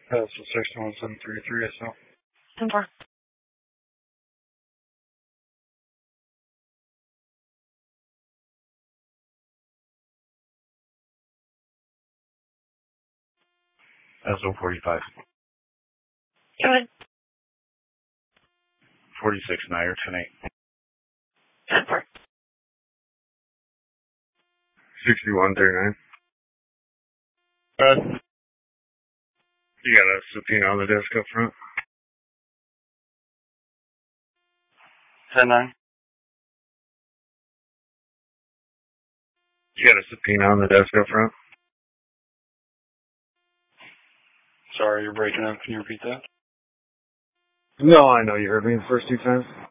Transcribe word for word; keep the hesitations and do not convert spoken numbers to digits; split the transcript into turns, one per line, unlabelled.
That's six one seven three three S L.
ten four.
S O forty-five.
Go ahead.
forty-six Nair, ten eight.
ten four.
sixty-one thirty-nine. Uh, you got a subpoena on the desk up front. ten nine. You got a subpoena on the desk up front. Sorry, you're breaking up. Can you repeat that? No, I know you heard me the first two times.